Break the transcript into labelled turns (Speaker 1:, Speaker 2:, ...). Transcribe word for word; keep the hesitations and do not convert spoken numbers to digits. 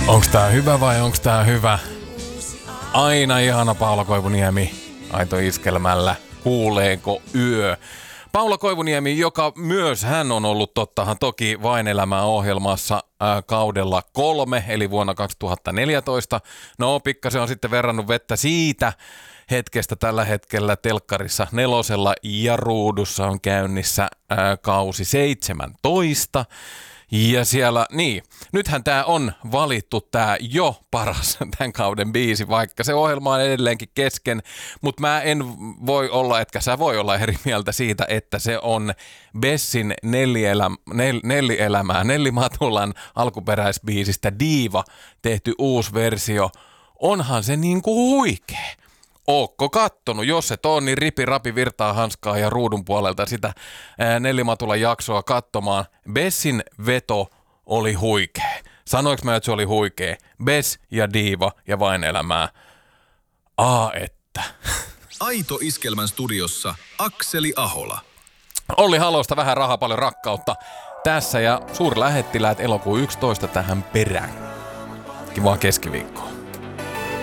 Speaker 1: Onks tää hyvä vai onks tää hyvä? Aina ihana Paula Koivuniemi, Aito Iskelmällä. Kuuleeko yö? Paula Koivuniemi, joka myös hän on ollut tottahan toki Vain elämää -ohjelmassa ää, kaudella kolme, eli vuonna kaksituhattaneljätoista. No, pikkasen on sitten verrannut vettä siitä hetkestä tällä hetkellä telkkarissa nelosella ja ruudussa on käynnissä ää, kausi seitsemäntoista. Ja siellä, niin, nythän tää on valittu tää jo paras tämän kauden biisi, vaikka se ohjelma on edelleenkin kesken, mutta mä en voi olla, etkä sä voi olla eri mieltä siitä, että se on Bessin Nellielämä, nel, Nellielämää, Nelli Matulan alkuperäisbiisistä Diiva tehty uusi versio. Onhan se niinku huikee. Ootko kattonut? Jos et oo, niin ripi rapi virtaa hanskaa ja ruudun puolelta sitä ää, Nelli Matulan jaksoa katsomaan. Bessin veto oli huikee. Sanoinko mä, että se oli huikee? Bess ja Diiva ja Vain elämää. Aa, että.
Speaker 2: Aito Iskelmän studiossa Akseli Ahola.
Speaker 1: Olli Halosta vähän rahaa, paljon rakkautta tässä ja suurlähettiläät elokuun yksitoista tähän perään. Kivaa keskiviikkoa.